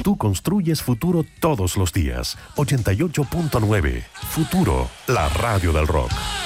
Tú construyes futuro todos los días. 88.9. Futuro, la radio del rock.